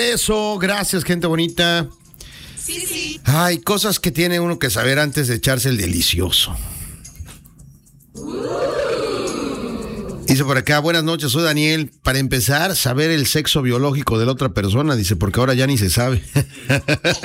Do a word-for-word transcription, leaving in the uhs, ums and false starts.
Eso, gracias, gente bonita. Sí, sí. Hay cosas que tiene uno que saber antes de echarse el delicioso. Dice por acá, buenas noches, soy Daniel. Para empezar, saber el sexo biológico de la otra persona, dice, porque ahora ya ni se sabe.